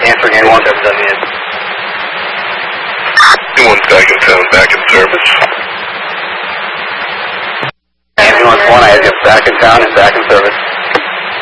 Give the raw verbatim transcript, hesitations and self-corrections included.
answering anyone that was in. Anyone's back in town, back in service. Ambulance one, I have you back in town and back in service.